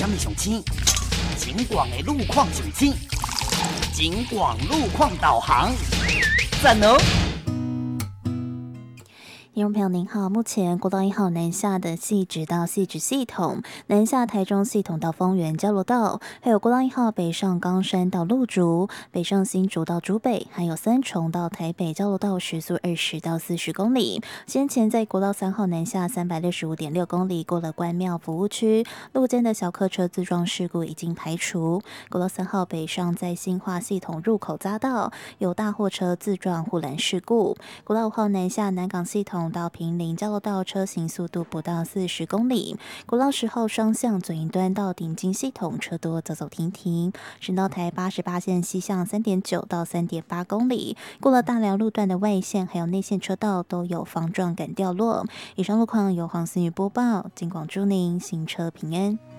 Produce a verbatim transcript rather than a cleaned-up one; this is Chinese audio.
什么上青？警广的路况上青，警广路况导航，赞哦！ 听众朋友您好，目前国道一号南下的汐止到汐止系统、南下台中系统到丰原交流道，还有国道一号北上冈山到鹿竹、北上新竹到竹北，还有三重到台北交流道时速二十到四十公里。先前在国道三号南下三百六十五点六公里，过了关庙服务区，路肩的小客车自撞事故已经排除。国道三号北上在新化系统入口匝道有大货车自撞护栏事故。国道五号南下南港系统到平林交流道车行速度不到四十公里，国道十号双向左营端到顶金系统车多走走停停，省道台八十八线西向三点九到三点八公里，过了大寮路段的外线还有内线车道都有防撞杆掉落。以上路况由黄思雨播报，尽管祝您行车平安。